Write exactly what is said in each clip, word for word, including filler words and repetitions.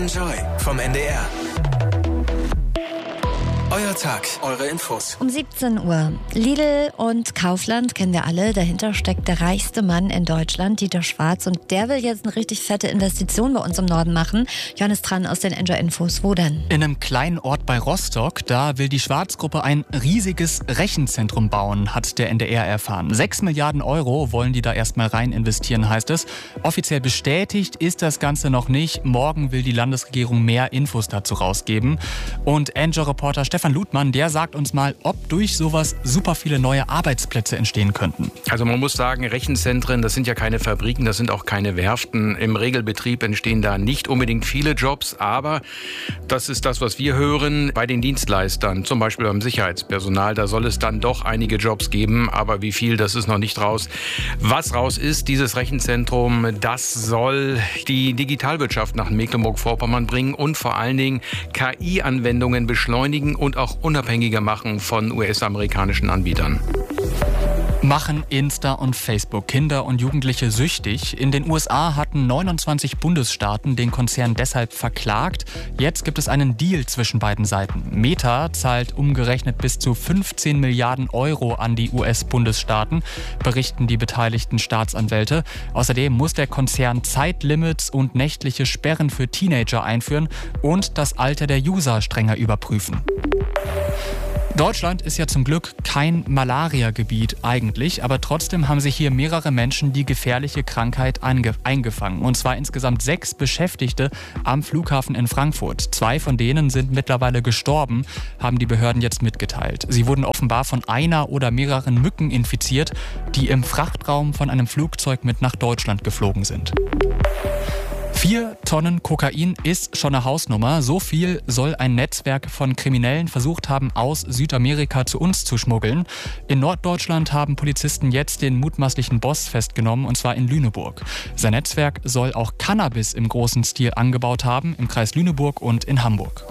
Enjoy vom N D R. Euer Tag, eure Infos. Um siebzehn Uhr. Lidl und Kaufland kennen wir alle. Dahinter steckt der reichste Mann in Deutschland, Dieter Schwarz. Und der will jetzt eine richtig fette Investition bei uns im Norden machen. Johannes Tran aus den Enjoy-Infos. Wo denn? In einem kleinen Ort bei Rostock. Da will die Schwarz-Gruppe ein riesiges Rechenzentrum bauen, hat der N D R erfahren. Sechs Milliarden Euro wollen die da erstmal rein investieren, heißt es. Offiziell bestätigt ist das Ganze noch nicht. Morgen will die Landesregierung mehr Infos dazu rausgeben. Und Enjoy-Reporter Stefan Ludmann, der sagt uns mal, ob durch sowas super viele neue Arbeitsplätze entstehen könnten. Also man muss sagen, Rechenzentren, das sind ja keine Fabriken, das sind auch keine Werften. Im Regelbetrieb entstehen da nicht unbedingt viele Jobs, aber das ist das, was wir hören bei den Dienstleistern, zum Beispiel beim Sicherheitspersonal. Da soll es dann doch einige Jobs geben, aber wie viel, das ist noch nicht raus. Was raus ist, dieses Rechenzentrum, das soll die Digitalwirtschaft nach Mecklenburg-Vorpommern bringen und vor allen Dingen K I-Anwendungen beschleunigen und auch unabhängiger machen von U S-amerikanischen Anbietern. Machen Insta und Facebook Kinder und Jugendliche süchtig? In den U S A hatten neunundzwanzig Bundesstaaten den Konzern deshalb verklagt. Jetzt gibt es einen Deal zwischen beiden Seiten. Meta zahlt umgerechnet bis zu fünfzehn Milliarden Euro an die U S-Bundesstaaten, berichten die beteiligten Staatsanwälte. Außerdem muss der Konzern Zeitlimits und nächtliche Sperren für Teenager einführen und das Alter der User strenger überprüfen. Deutschland ist ja zum Glück kein Malaria-Gebiet eigentlich, aber trotzdem haben sich hier mehrere Menschen die gefährliche Krankheit ange- eingefangen. Und zwar insgesamt sechs Beschäftigte am Flughafen in Frankfurt. Zwei von denen sind mittlerweile gestorben, haben die Behörden jetzt mitgeteilt. Sie wurden offenbar von einer oder mehreren Mücken infiziert, die im Frachtraum von einem Flugzeug mit nach Deutschland geflogen sind. Vier Tonnen Kokain ist schon eine Hausnummer. So viel soll ein Netzwerk von Kriminellen versucht haben, aus Südamerika zu uns zu schmuggeln. In Norddeutschland haben Polizisten jetzt den mutmaßlichen Boss festgenommen, und zwar in Lüneburg. Sein Netzwerk soll auch Cannabis im großen Stil angebaut haben, im Kreis Lüneburg und in Hamburg.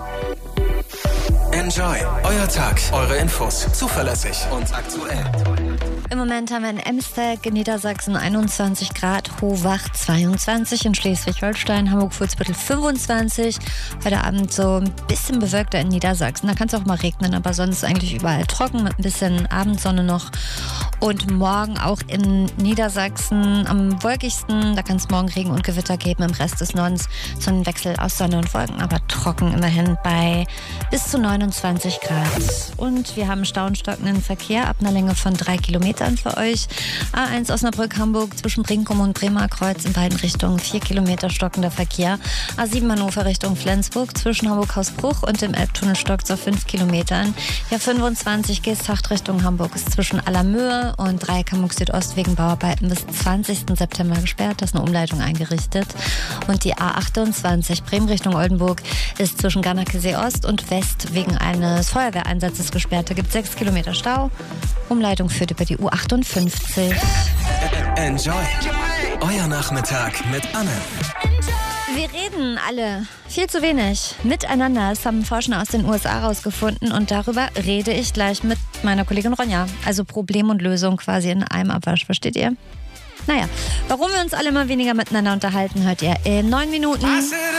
Enjoy, euer Tag, eure Infos, zuverlässig und aktuell. Im Moment haben wir in Emsteg in Niedersachsen einundzwanzig Grad, Hohwach zweiundzwanzig, in Schleswig-Holstein, Hamburg-Fuhlsbüttel fünfundzwanzig. Heute Abend so ein bisschen bewölkter in Niedersachsen. Da kann es auch mal regnen, aber sonst eigentlich überall trocken mit ein bisschen Abendsonne noch. Und morgen auch in Niedersachsen am wolkigsten. Da kann es morgen Regen und Gewitter geben. Im Rest des Nordens so ein Wechsel aus Sonne und Wolken, aber trocken immerhin bei bis zu neunundzwanzig Grad. Und wir haben Stau und stockenden Verkehr ab einer Länge von drei Kilometern für euch. A eins Osnabrück-Hamburg zwischen Brinkum und Bremer Kreuz in beiden Richtungen vier Kilometer stockender Verkehr. A sieben Hannover Richtung Flensburg zwischen Hamburg-Hausbruch und dem Elbtunnel stockt auf fünf Kilometern. Ja fünfundzwanzig Geesthacht Richtung Hamburg ist zwischen Allermöhe und Dreieck Hamburg Südost wegen Bauarbeiten bis zwanzigsten September gesperrt. Da ist eine Umleitung eingerichtet. Und die A achtundzwanzig Bremen Richtung Oldenburg ist zwischen Garnacke-See Ost und West wegen eines Feuerwehreinsatzes gesperrt. Da gibt es sechs Kilometer Stau. Umleitung führt über die U achtundfünfzig. Enjoy, euer Nachmittag mit Anne. Wir reden alle viel zu wenig miteinander. Das haben Forscher aus den U S A rausgefunden und darüber rede ich gleich mit meiner Kollegin Ronja. Also Problem und Lösung quasi in einem Abwasch, versteht ihr? Naja, warum wir uns alle mal weniger miteinander unterhalten, hört ihr in neun Minuten.